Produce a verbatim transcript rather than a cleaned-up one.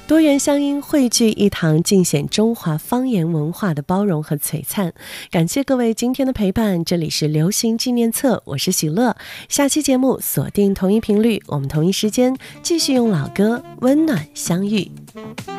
多元乡音汇聚一堂，尽显中华方言文化的包容和璀璨。感谢各位今天的陪伴，这里是流行纪念册，我是喜乐。下期节目锁定同一频率，我们同一时间继续用老歌温暖相遇。